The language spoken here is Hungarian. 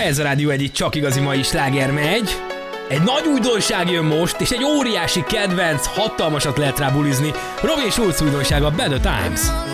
Ez a Rádió Egy csak igazi mai sláger megy. Egy nagy újdonság jön most, és egy óriási kedvenc, hatalmasat lehet rá bulizni. Robi és Ulc újdonsága, Bad the Times.